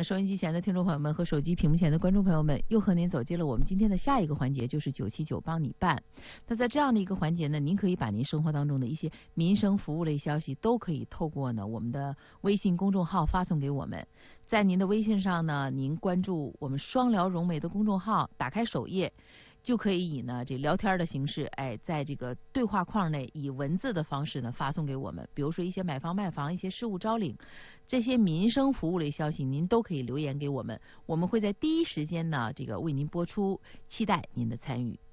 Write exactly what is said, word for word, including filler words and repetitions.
那收音机前的听众朋友们和手机屏幕前的观众朋友们，又和您走进了我们今天的下一个环节，就是九七九帮你办。那在这样的一个环节呢，您可以把您生活当中的一些民生服务类消息都可以透过呢我们的微信公众号发送给我们。在您的微信上呢，您关注我们双聊融媒的公众号，打开首页，就可以以呢这聊天的形式，哎，在这个对话框内以文字的方式呢发送给我们。比如说一些买房卖房、一些事务招领，这些民生服务类消息，您都可以留言给我们，我们会在第一时间呢这个为您播出，期待您的参与。